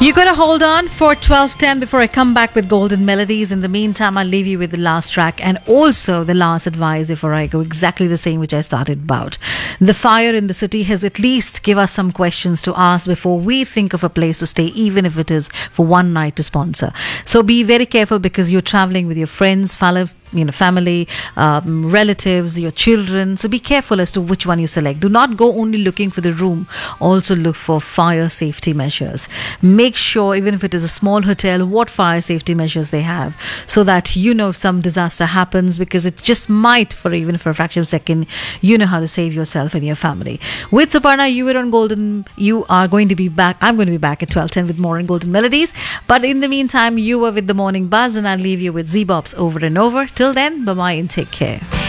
You gotta hold on for 12:10 before I come back with Golden Melodies. In the meantime, I'll leave you with the last track and also the last advice before I go. Exactly the same which I started about. The fire in the city has at least give us some questions to ask before we think of a place to stay, even if it is for one night to sponsor. So be very careful because you're traveling with your friends, family, relatives, your children. So be careful as to which one you select. Do not go only looking for the room. Also look for fire safety measures. Make sure, even if it is a small hotel, what fire safety measures they have, so that you know if some disaster happens, because it just might, even for a fraction of a second, you know how to save yourself and your family. With Suparna, you were on Golden. You are going to be back. I'm going to be back at 12:10 with more on Golden Melodies. But in the meantime, you were with the Morning Buzz, and I'll leave you with Z-Bops over and over. Till then, bye-bye and take care.